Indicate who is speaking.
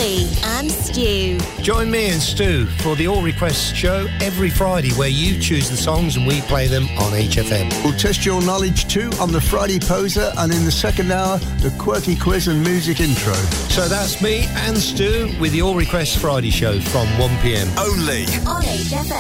Speaker 1: Ollie and Stu.
Speaker 2: Join me and Stu for the All Requests show every Friday, where you choose the songs and we play them on HFM.
Speaker 3: We'll test your knowledge too on the Friday Poser, and in the second hour, the quirky quiz and music intro.
Speaker 2: So that's me and Stu with the All Requests Friday show from 1pm.
Speaker 4: Only
Speaker 1: on HFM.